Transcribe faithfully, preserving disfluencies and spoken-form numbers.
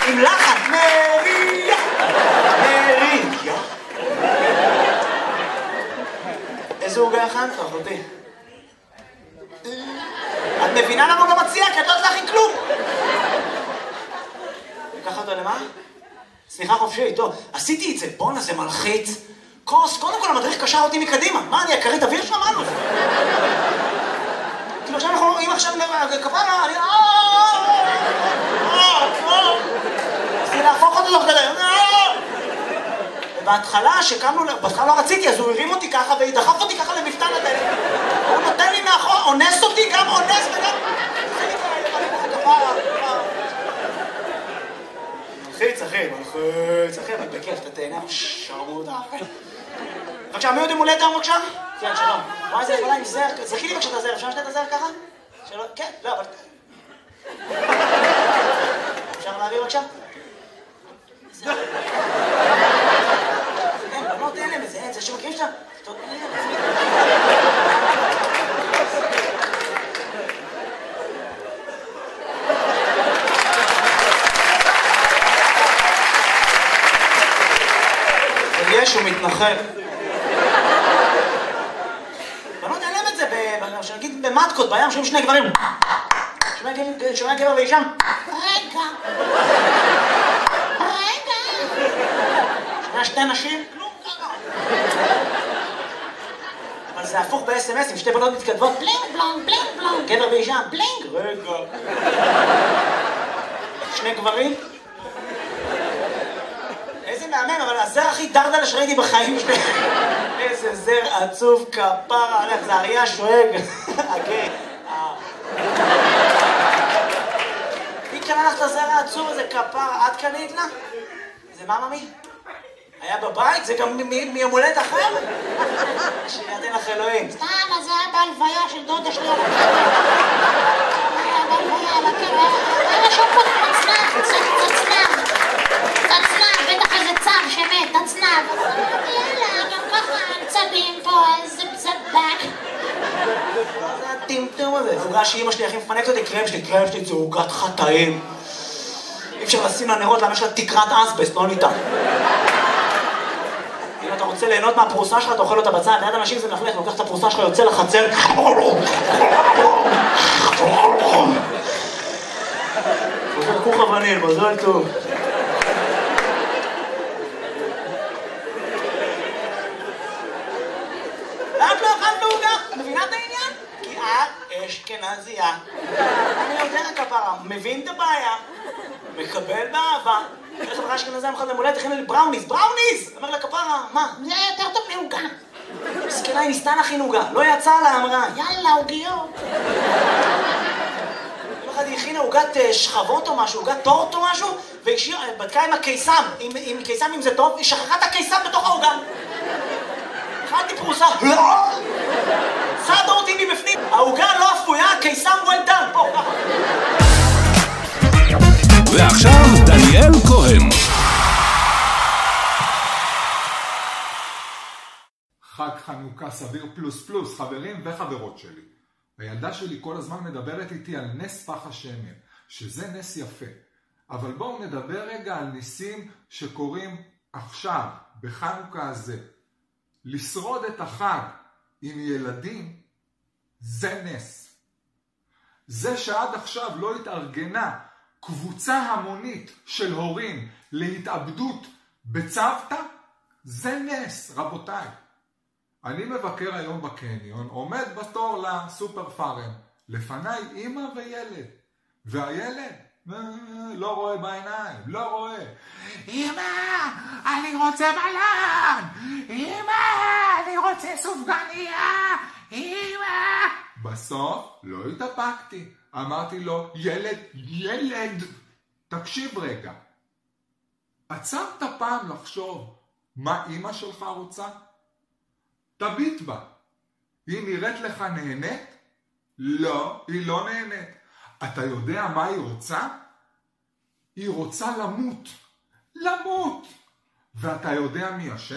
עם לחץ, מריה, מריה. איזה עוגה הכנת, אחותי? את מבינה למה הוא לא מציע? כי את לא יודעת להכין כלום. ניקח אותו למה? סליחה חופשי, טוב. עשיתי את זה, בונה, זה מלחיץ. כוס, קודם כל המדריך קשר אותי מקדימה. מה, אני אקרית אוויר שם? מה? כאילו עכשיו אנחנו, אם עכשיו כפרה, אני... רציתי להפוך אותו תוך כדי. ובהתחלה, שקמנו, בהתחלה לא רציתי, אז הוא הרים אותי ככה ודחף אותי ככה למפתן הדלת. הוא נותן לי מאחור, אונס אותי, גם אונס וגם... מלחיץ, אחי, מלחיץ, אחי, אבל בכיף, אתה תהנה, שרמוטה, אחי. בבקשה, מי עוד יום הולדת היום בבקשה? כן, שלום. וואי, זה יכולה עם זר, זרקי לי בבקשה את הזר, אפשר לשתת את הזר ככה? שלום, כן, לא, אבל... אפשר להעביר בבקשה? זר. אין, בנות, אין להם את זה, אין, זה שמכירים שאתה... יש, הוא מתנחל. בנות, אין להם את זה, שנגיד במטקות, בים, שומעים שני גברים. שומע גבר ואישה? רגע. רגע. שומע שתי נשים? כלום ככה. אבל זה הפוך ב-אס אם אס, עם שתי בנות מתכתבות. בלינג בלונג, בלינג בלונג. גבר ואישה? בלינג. רגע. שני גברים? איזה מהמם, אבל הזר הכי דרדלה שראיתי בחיים שלי. איזה זר עצוב כפרה עליך, זה אריה שואג. אוקיי. מי קנה לך את הזר העצוב הזה כפרה? את קנית לה? זה מה ממי? היה בבית? זה גם מיום הולדת אחר? שיתן לך אלוהים. סתם, אז זה היה בהלוויה של דודה שלי על הקבר. היה בהלוויה על הקבר. היה שם פה תצנב, תצנב. תצנב, בטח איזה צב שמת, תצנב. יאללה, גם ככה צבים פה, איזה צבק. זה הטמטום הזה. עוגה שאמא שלי הכי מפנקת אותי, קרם שלי, קרם שלי זה עוגת חטאים. אי אפשר לשים לנרות, למה יש לה תקרת אסבסט, לא ניתן. אם אתה רוצה ליהנות מהפרוסה שלך, אתה אוכל אותה בצד, ליד אנשים זה מלכלך, לוקח את הפרוסה שלך, יוצא לחצר. חוזר כוך אבנים, מזל טוב. את לא אכלת בעוגה? מבינה את העניין? כי את אשכנזייה. אני יודע כפרה, מבין את הבעיה, מקבל באהבה. איך חברה אשכנזייה מחד למולדת, הכינה לי בראוניס, בראוניס! אומר לה כפרה, מה? זה יותר טוב מעוגה. מסכנה, היא ניסתה להכין עוגה, לא יצאה לה, אמרה. יאללה, עוגיות. יום אחד היא הכינה עוגת שכבות או משהו, עוגת טורט או משהו, והיא בדקה עם הקיסם, עם קיסם אם זה טוב, היא שכחה את הקיסם בתוך העוגה. אכלתי פרוסה, צדה אותי מבפנים, העוגה לא אפויה, הקיסם well done, פה, ככה. ועכשיו דניאל כהן. חג חנוכה סביר פלוס פלוס, חברים וחברות שלי. הילדה שלי כל הזמן מדברת איתי על נס פח השמן, שזה נס יפה. אבל בואו נדבר רגע על ניסים שקורים עכשיו, בחנוכה הזה. לשרוד את החג עם ילדים, זה נס. זה שעד עכשיו לא התארגנה קבוצה המונית של הורים להתאבדות בצוותא, זה נס, רבותיי. אני מבקר היום בקניון, עומד בתור לסופר פארם, לפניי אמא וילד, והילד לא רואה בעיניים, לא רואה. אמא, אני רוצה בלון, אמא, אני רוצה סופגניה, אמא. בסוף לא התאפקתי, אמרתי לו, ילד, ילד, תקשיב רגע. עצרת פעם לחשוב מה אמא שלך רוצה? תביט בה. היא נראית לך נהנית? לא, היא לא נהנית. אתה יודע מה היא רוצה? היא רוצה למות. למות. ואתה יודע מי אשם?